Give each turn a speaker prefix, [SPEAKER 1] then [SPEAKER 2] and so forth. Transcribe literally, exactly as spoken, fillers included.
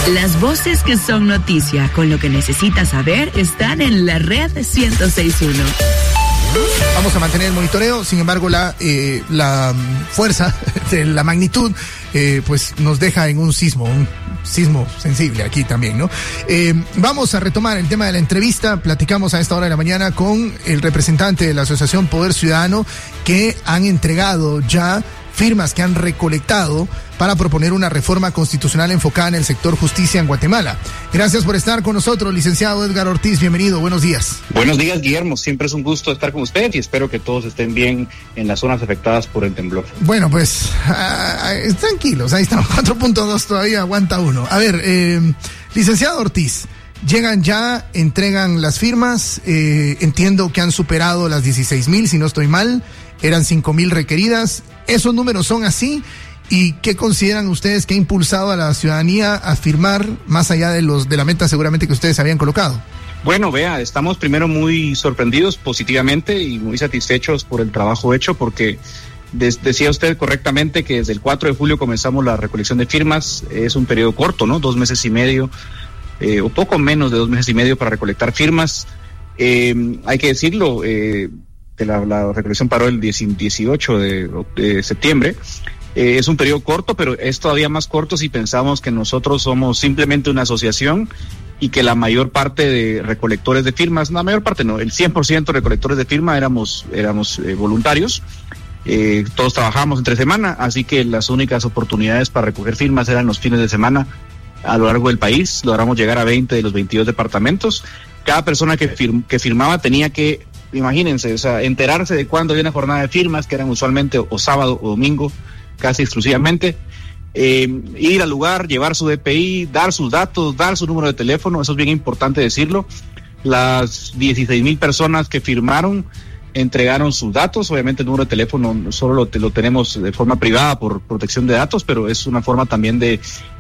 [SPEAKER 1] Las voces que son noticia, con lo que necesitas saber, están en la red ciento seis punto uno.
[SPEAKER 2] Vamos a mantener el monitoreo, sin embargo la eh, la fuerza de la magnitud eh, pues nos deja en un sismo, un sismo sensible aquí también, ¿no? Eh, vamos a retomar el tema de la entrevista. Platicamos a esta hora de la mañana con el representante de la Asociación Poder Ciudadano, que han entregado ya firmas que han recolectado para proponer una reforma constitucional enfocada en el sector justicia en Guatemala. Gracias por estar con nosotros, licenciado Edgar Ortiz, bienvenido, buenos días.
[SPEAKER 3] Buenos días, Guillermo, siempre es un gusto estar con usted y espero que todos estén bien en las zonas afectadas por el temblor.
[SPEAKER 2] Bueno, pues uh, tranquilos, ahí estamos, cuatro punto dos todavía aguanta uno. A ver, eh, licenciado Ortiz, llegan ya, entregan las firmas, eh, entiendo que han superado las dieciséis mil, si no estoy mal, eran cinco mil requeridas. ¿Esos números son así? ¿Y qué consideran ustedes que ha impulsado a la ciudadanía a firmar más allá de los de la meta seguramente que ustedes habían colocado?
[SPEAKER 3] Bueno, vea, estamos primero muy sorprendidos positivamente y muy satisfechos por el trabajo hecho, porque des, decía usted correctamente que desde el cuatro de julio comenzamos la recolección de firmas. Es un periodo corto, ¿no? Dos meses y medio, eh, o poco menos de dos meses y medio para recolectar firmas. Eh, hay que decirlo, eh, que la, la recolección paró el dieciocho de, de septiembre. Eh, es un periodo corto, pero es todavía más corto si pensamos que nosotros somos simplemente una asociación y que la mayor parte de recolectores de firmas, la mayor parte no, el cien por ciento de recolectores de firma éramos, éramos eh, voluntarios. Eh, todos trabajábamos entre semana, así que las únicas oportunidades para recoger firmas eran los fines de semana a lo largo del país. Logramos llegar a veinte de los veintidós departamentos. Cada persona que, firm, que firmaba tenía que, imagínense, o sea, enterarse de cuándo había una jornada de firmas, que eran usualmente o, o sábado o domingo, casi exclusivamente, eh, ir al lugar, llevar su D P I, dar sus datos, dar su número de teléfono. Eso es bien importante decirlo. Las dieciséis mil personas que firmaron entregaron sus datos. Obviamente el número de teléfono solo lo, lo tenemos de forma privada por protección de datos, pero es una forma también de